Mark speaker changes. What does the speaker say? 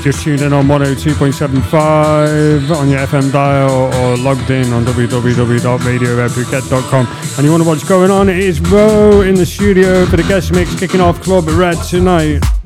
Speaker 1: just tuned in on 102.75 on your FM dial or logged in on www.radioredbriquette.com and you wonder what's going on, it is Ro in the studio for the guest mix kicking off Club Red tonight.